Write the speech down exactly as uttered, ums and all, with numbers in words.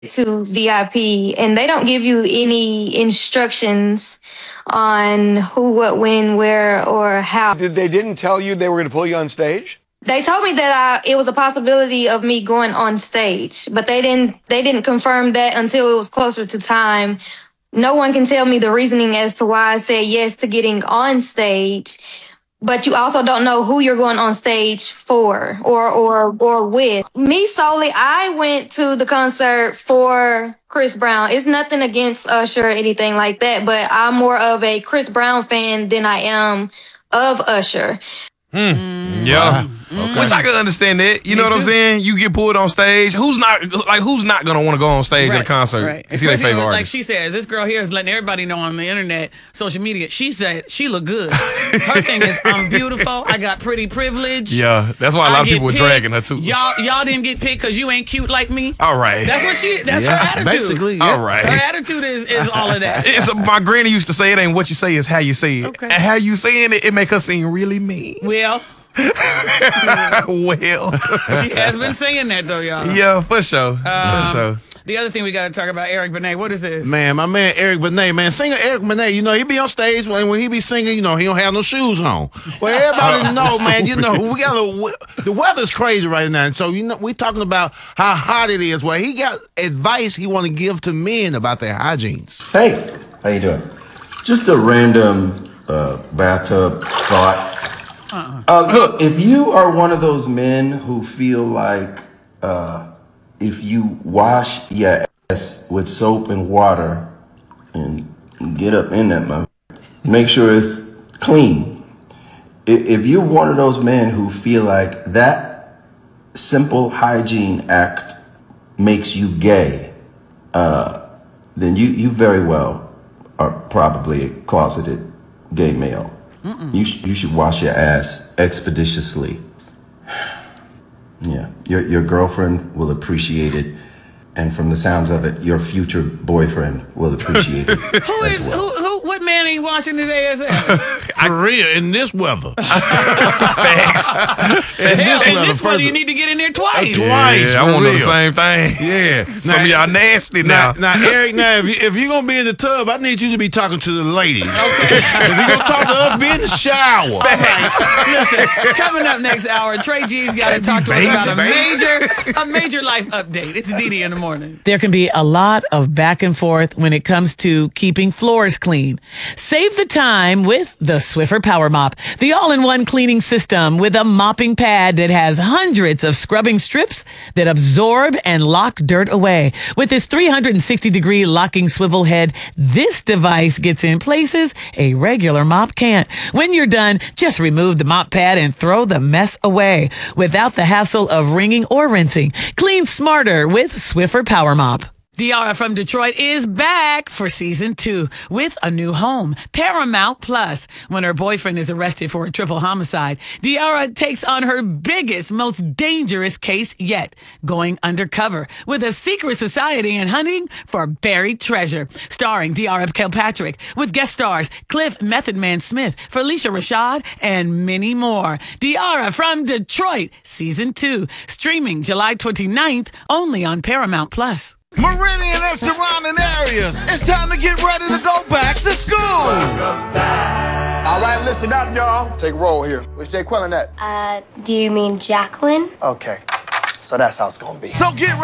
to V I P, and they don't give you any instructions on who, what, when, where, or how. Did they didn't tell you they were going to pull you on stage? They told me that I, it was a possibility of me going on stage, but they didn't they didn't confirm that until it was closer to time. No one can tell me the reasoning as to why I said yes to getting on stage, but you also don't know who you're going on stage for or or or with. Me solely, I went to the concert for Chris Brown. It's nothing against Usher or anything like that, but I'm more of a Chris Brown fan than I am of Usher. Mm. Mm. Yeah, okay. Which I can understand that. You Me know what too. I'm saying? You get pulled on stage. Who's not like? Who's not gonna want to go on stage right. at a concert? Right. To see their favorite like artist? She says, this girl here is letting everybody know on the internet, social media. She said she look good. Her thing is, I'm beautiful. I got pretty privilege. Yeah, that's why a lot I of people were dragging her too. Y'all, y'all didn't get picked because you ain't cute like me. All right. That's what she. That's yeah, her attitude. Basically, yeah. All right. Her attitude is is all of that. It's my granny used to say, it ain't what you say, it's how you say it. Okay. And how you saying it, it make her seem really mean. Well. well, she has been saying that though, y'all. Yeah, for sure. Um, for sure. The other thing we got to talk about, Eric Benet. What is this? Man, my man Eric Benet, man, singer Eric Benet. You know, he be on stage when when he be singing. You know, he don't have no shoes on. Well, everybody know, man. You know, we got a, the weather's crazy right now, and so you know, we talking about how hot it is. Well, he got advice he want to give to men about their hygienes. Hey, how you doing? Just a random uh, bathtub thought. Uh-uh. Uh, look, if you are one of those men who feel like uh, if you wash your ass with soap and water and get up in that mother, make sure it's clean. If you're one of those men who feel like that simple hygiene act makes you gay, uh, then you, you very well are probably a closeted gay male. Mm-mm. You sh- you should wash your ass expeditiously. Yeah, your your girlfriend will appreciate it, and from the sounds of it, your future boyfriend will appreciate it. Who as is well. who? Who? What man ain't washing his ass? For real, in this weather. Facts. In this, in this weather, you need to get in there twice. Uh, twice. Yeah, I want to real. do the same thing. Yeah. Some now, of y'all nasty now. Now, now Eric, now if, you, if you're gonna be in the tub, I need you to be talking to the ladies. Okay. If you're gonna talk to us, be in the shower. All right. Listen, coming up next hour, Trey G's got to talk to us about a major, a major life update. It's Didi in the morning. There can be a lot of back and forth when it comes to keeping floors clean. Save the time with the Swiffer Power Mop, the all-in-one cleaning system with a mopping pad that has hundreds of scrubbing strips that absorb and lock dirt away. With its three hundred sixty degree locking swivel head, this device gets in places a regular mop can't. When you're done, just remove the mop pad and throw the mess away without the hassle of wringing or rinsing. Clean smarter with Swiffer Power Mop. Diarra from Detroit is back for season two with a new home, Paramount Plus. When her boyfriend is arrested for a triple homicide, Diarra takes on her biggest, most dangerous case yet, going undercover with a secret society and hunting for buried treasure. Starring Diarra Kilpatrick with guest stars Cliff Method Man Smith, Felicia Rashad, and many more. Diarra from Detroit, season two, streaming July twenty-ninth, only on Paramount Plus. Meridian and surrounding areas, it's time to get ready to go back to school. All right, listen up, y'all. Take a roll here. Where's Jay Quillen at? Uh, do you mean Jacqueline? Okay, so that's how it's gonna be. So get